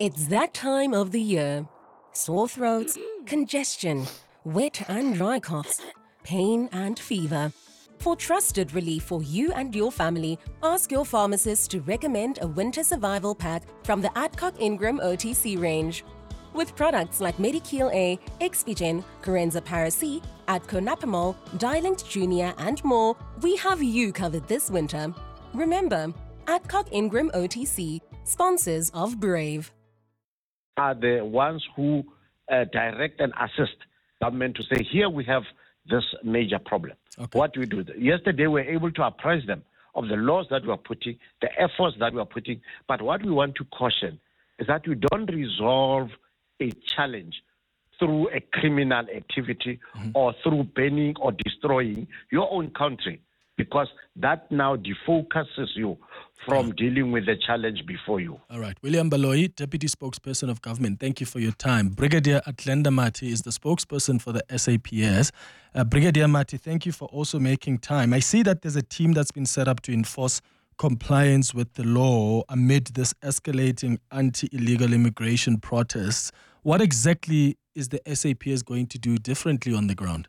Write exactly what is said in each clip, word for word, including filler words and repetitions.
It's that time of the year. Sore throats, congestion, wet and dry coughs, pain and fever. For trusted relief for you and your family, ask your pharmacist to recommend a winter survival pack from the Adcock Ingram O T C range. With products like Medikeel A, Expigen, Corenza Para-C, Adco Napamol, Dialint Junior and more, we have you covered this winter. Remember, Adcock Ingram O T C, sponsors of Brave. Are the ones who uh, direct and assist government to say, here we have this major problem. Okay. What do we do? Yesterday, we were able to apprise them of the laws that we are putting, the efforts that we are putting. But what we want to caution is that we don't resolve a challenge through a criminal activity mm-hmm. or through burning or destroying your own country, because that now defocuses you from yeah. dealing with the challenge before you. All right. William Baloyi, Deputy Spokesperson of Government, thank you for your time. Brigadier Athlenda Mathe is the spokesperson for the S A P S. Uh, Brigadier Mathe, thank you for also making time. I see that there's a team that's been set up to enforce compliance with the law amid this escalating anti-illegal immigration protests. What exactly is the S A P S going to do differently on the ground?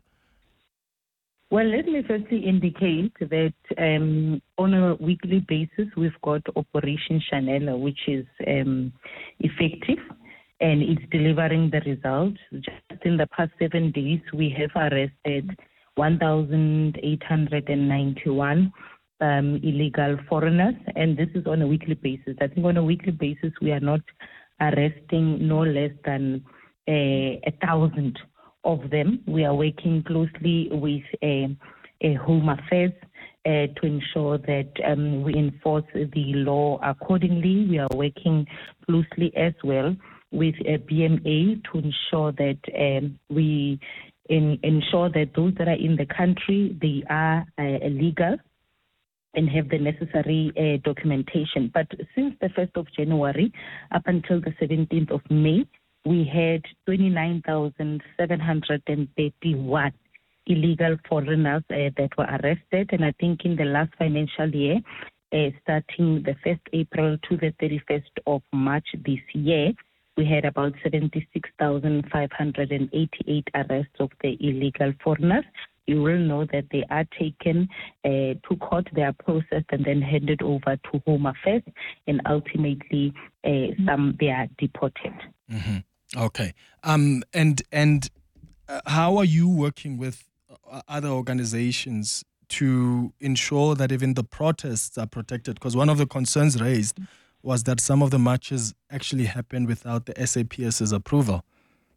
Well, let me firstly indicate that um, on a weekly basis, we've got Operation Chanela, which is um, effective and it's delivering the results. Just in the past seven days, we have arrested one thousand eight hundred ninety-one um, illegal foreigners, and this is on a weekly basis. I think on a weekly basis, we are not arresting no less than uh, a thousand of them. We are working closely with a, a Home Affairs uh, to ensure that um, we enforce the law accordingly. We are working closely as well with a B M A to ensure that um, we in, ensure that those that are in the country, they are uh, legal and have the necessary uh, documentation. But since the first of January up until the seventeenth of May, we had twenty-nine thousand seven hundred thirty-one illegal foreigners uh, that were arrested. And I think in the last financial year, uh, starting the first of April to the thirty-first of March this year, we had about seventy-six thousand five hundred eighty-eight arrests of the illegal foreigners. You will know that they are taken uh, to court, they are processed and then handed over to Home Affairs, and ultimately uh, some they are deported. Mm-hmm. Okay. Um, and and uh, how are you working with uh, other organizations to ensure that even the protests are protected? Because one of the concerns raised was that some of the marches actually happened without the SAPS's approval.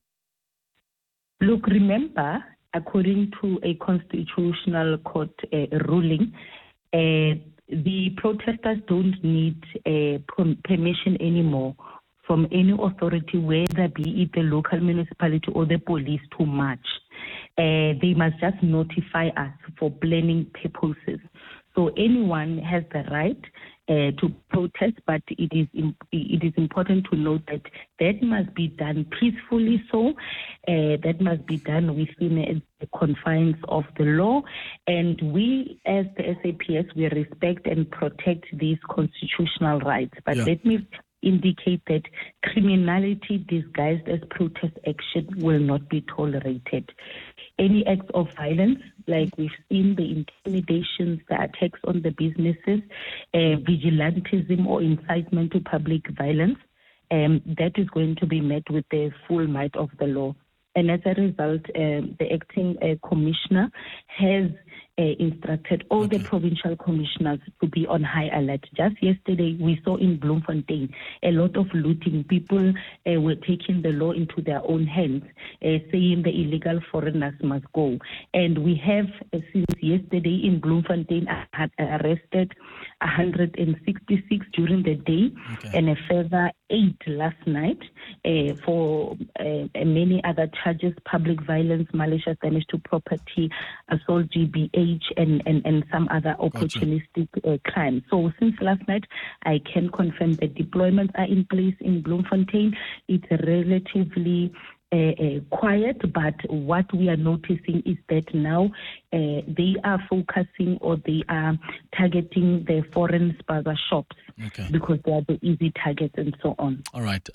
Look, remember, according to a constitutional court uh, ruling, uh, the protesters don't need uh, permission anymore from any authority, whether be it the local municipality or the police, to march. Uh, they must just notify us for planning purposes. So anyone has the right uh, to protest, but it is imp- it is important to note that that must be done peacefully. So uh, that must be done within uh, the confines of the law. And we, as the S A P S, we respect and protect these constitutional rights. But yeah. let me indicate that criminality disguised as protest action will not be tolerated. Any acts of violence, like we've seen the intimidations, the attacks on the businesses, uh, vigilantism or incitement to public violence, um, that is going to be met with the full might of the law. And as a result, uh, the acting uh, commissioner has uh, instructed all okay. the provincial commissioners to be on high alert. Just yesterday, we saw in Bloemfontein a lot of looting. People uh, were taking the law into their own hands, uh, saying the illegal foreigners must go. And we have, uh, since yesterday in Bloemfontein, had arrested one hundred sixty-six during the day okay. and a further eight last night uh, for uh, many other charges: public violence, malicious damage to property, assault, G B H, and, and, and some other opportunistic gotcha. uh, crimes. So since last night, I can confirm that deployments are in place in Bloemfontein. It's relatively uh, uh, quiet, but what we are noticing is that now uh, they are focusing or they are targeting the foreign spaza shops okay. because they are the easy targets and so on. All right.